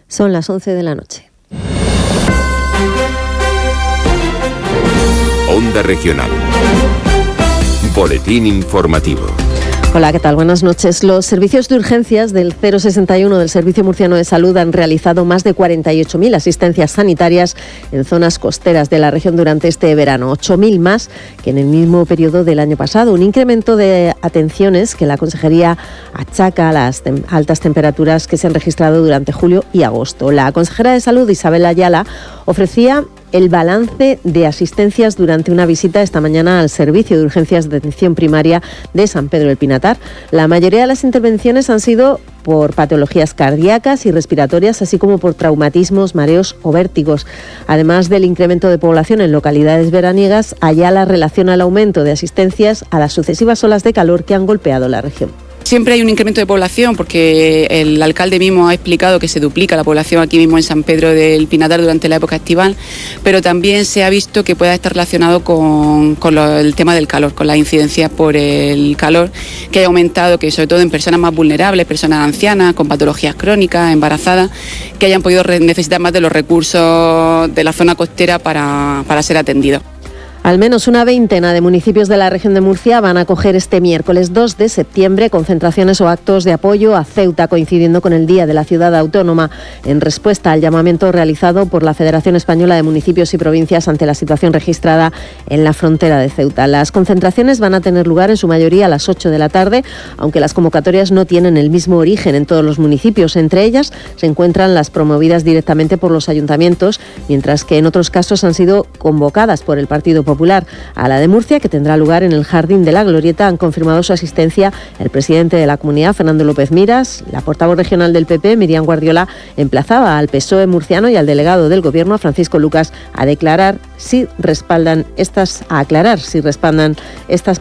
Son las 11 de la noche. Onda Regional. Boletín informativo. Hola, ¿qué tal? Buenas noches. Los servicios de urgencias del 061 del Servicio Murciano de Salud han realizado más de 48.000 asistencias sanitarias en zonas costeras de la región durante este verano, 8.000 más que en el mismo periodo del año pasado. Un incremento de atenciones que la Consejería achaca a las altas temperaturas que se han registrado durante julio y agosto. La consejera de Salud, Isabel Ayala, ofrecía el balance de asistencias durante una visita esta mañana al Servicio de Urgencias de Atención Primaria de San Pedro del Pinatar. La mayoría de las intervenciones han sido por patologías cardíacas y respiratorias, así como por traumatismos, mareos o vértigos. Además del incremento de población en localidades veraniegas, Ayala relaciona el aumento de asistencias a las sucesivas olas de calor que han golpeado la región. Siempre hay un incremento de población porque el alcalde mismo ha explicado que se duplica la población aquí mismo en San Pedro del Pinatar durante la época estival, pero también se ha visto que pueda estar relacionado con el tema del calor, con las incidencias por el calor, que haya aumentado, que sobre todo en personas más vulnerables, personas ancianas, con patologías crónicas, embarazadas, que hayan podido necesitar más de los recursos de la zona costera para ser atendidos. Al menos una veintena de municipios de la región de Murcia van a acoger este miércoles 2 de septiembre concentraciones o actos de apoyo a Ceuta, coincidiendo con el Día de la Ciudad Autónoma, en respuesta al llamamiento realizado por la Federación Española de Municipios y Provincias ante la situación registrada en la frontera de Ceuta. Las concentraciones van a tener lugar en su mayoría a las 8 de la tarde, aunque las convocatorias no tienen el mismo origen en todos los municipios. Entre ellas se encuentran las promovidas directamente por los ayuntamientos, mientras que en otros casos han sido convocadas por el Partido Popular. A la de Murcia, que tendrá lugar en el Jardín de la Glorieta, han confirmado su asistencia el presidente de la comunidad, Fernando López Miras. La portavoz regional del PP, Miriam Guardiola, emplazaba al PSOE murciano y al delegado del Gobierno, a Francisco Lucas, a aclarar si respaldan estas